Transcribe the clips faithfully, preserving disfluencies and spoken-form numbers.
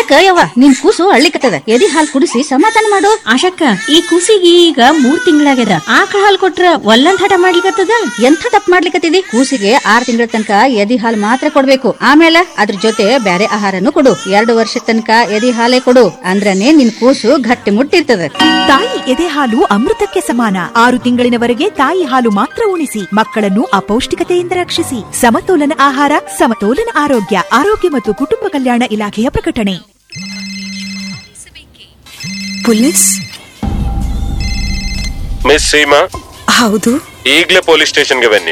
ಯಾಕ ಯವ್ವ ನಿನ್ ಕೂಸು ಅಳ್ಳಿಕತ್ತದ, ಎದಿ ಹಾಲ್ ಕುಡಿಸಿ ಸಮಾಧಾನ ಮಾಡು. ಆಶಕ್ಕ, ಈ ಕೂಸಿಗೆ ಈಗ ಮೂರ್ ತಿಂಗಳಾಗ್ಯದ. ಆಕಳ ಹಾಲ್ ಕೊಟ್ರ ಒಲ್ಲಂದ್ ಹಠ ಮಾಡ್ಲಿಕತ್ತದ. ಎಂಥ ತಪ್ಪು ಮಾಡ್ಲಿಕತ್ತಿದಿ? ಕೂಸಿಗೆ ಆರ್ ತಿಂಗಳ ತನಕ ಎದಿ ಹಾಲ್ ಮಾತ್ರ ಕೊಡ್ಬೇಕು. ಆಮೇಲೆ ಅದ್ರ ಜೊತೆ ಬ್ಯಾರೆ ಆಹಾರನು ಕೊಡು. ಎರಡು ವರ್ಷ ತನಕ ಎದಿ ಹಾಲೇ ಕೊಡು, ಅಂದ್ರನೇ ನಿನ್ ಕೂಸು ಗಟ್ಟಿ ಮುಟ್ಟಿರ್ತದ. ತಾಯಿ ಎದೆ ಹಾಲು ಅಮೃತಕ್ಕೆ ಸಮಾನ. ಆರು ತಿಂಗಳಿನವರೆಗೆ ತಾಯಿ ಹಾಲು ಮಾತ್ರ ಉಣಿಸಿ, ಮಕ್ಕಳನ್ನು ಅಪೌಷ್ಟಿಕತೆಯಿಂದ ರಕ್ಷಿಸಿ. ಸಮತೋಲನ ಆಹಾರ, ಸಮತೋಲನ ಆರೋಗ್ಯ. ಆರೋಗ್ಯ ಮತ್ತು ಕುಟುಂಬ ಕಲ್ಯಾಣ ಇಲಾಖೆಯ ಪ್ರಕಟಣೆ. Police miss Seema? ಹೌದು. ಈಗಲೇ ಪೊಲೀಸ್ ಸ್ಟೇಷನ್ಗೆ ಬನ್ನಿ.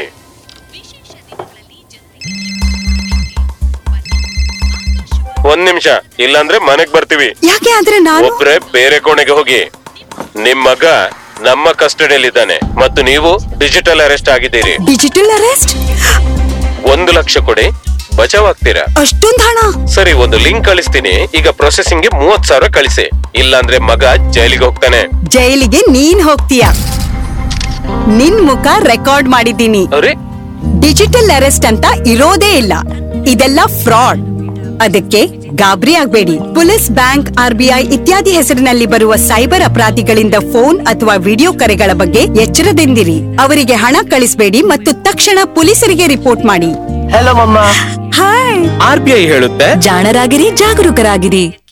ಒಂದ್ ನಿಮಿಷ, ಇಲ್ಲಾಂದ್ರೆ ಮನೆಗ್ ಬರ್ತೀವಿ. ಯಾಕೆ? ಆದ್ರೆ ನಾನು ಒಬ್ರೆ ಬೇರೆ ಕೋಣೆಗೆ ಹೋಗಿ. ನಿಮ್ ಮಗ ನಮ್ಮ ಕಸ್ಟಡಿಯಲ್ಲಿದ್ದಾನೆ ಮತ್ತು ನೀವು ಡಿಜಿಟಲ್ ಅರೆಸ್ಟ್ ಆಗಿದ್ದೀರಿ. Digital arrest? ಒಂದು ಲಕ್ಷ ಕೊಡಿ, ಬಚಾವ್ ಆಗ್ತೀರಾ. ಅಷ್ಟೊಂದು ಹಣ? ಸರಿ, ಒಂದು ಲಿಂಕ್ ಕಳಿಸ್ತೀನಿ. ಈಗ ಪ್ರೊಸೆಸಿಂಗ್ ಗೆ ಮೂವತ್ ಸಾವಿರ ಕಳಿಸಿ, ಇಲ್ಲಾಂದ್ರೆ ಮಗ ಜೈಲಿಗೆ ಹೋಗ್ತಾನೆ. ಜೈಲಿಗೆ ನೀನ್ ಹೋಗ್ತೀಯಾ? ನಿನ್ ಮುಖ ರೆಕಾರ್ಡ್ ಮಾಡಿದ್ದೀನಿ. ಡಿಜಿಟಲ್ ಅರೆಸ್ಟ್ ಅಂತ ಇರೋದೇ ಇಲ್ಲ, ಇದೆಲ್ಲ ಫ್ರಾಡ್. ಅದಕ್ಕೆ ಗಾಬರಿ ಆಗ್ಬೇಡಿ. ಪೊಲೀಸ್, ಬ್ಯಾಂಕ್, ಆರ್ಬಿಐ ಇತ್ಯಾದಿ ಹೆಸರಿನಲ್ಲಿ ಬರುವ ಸೈಬರ್ ಅಪರಾಧಿಗಳಿಂದ ಫೋನ್ ಅಥವಾ ವಿಡಿಯೋ ಕರೆಗಳ ಬಗ್ಗೆ ಎಚ್ಚರದಿಂದಿರಿ. ಅವರಿಗೆ ಹಣ ಕಳಿಸಬೇಡಿ ಮತ್ತು ತಕ್ಷಣ ಪೊಲೀಸರಿಗೆ ರಿಪೋರ್ಟ್ ಮಾಡಿ. ಹಲೋ ಮಮ್ಮ. ಹಾಯ್. ಆರ್ ಬಿ ಐ ಹೇಳುತ್ತೆ, ಜಾಣರಾಗಿರಿ, ಜಾಗರೂಕರಾಗಿರಿ.